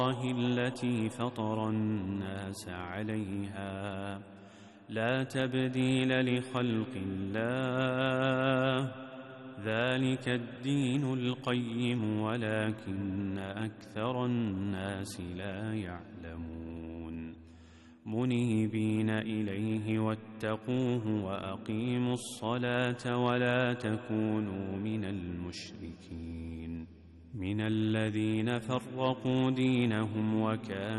التي فطر الناس عليها لا تبديل لخلق الله ذلك الدين القيم ولكن أكثر الناس لا يعلمون منيبين إليه واتقوه وأقيموا الصلاة ولا تكونوا من المشركين من الذين فرقوا دينهم وكانوا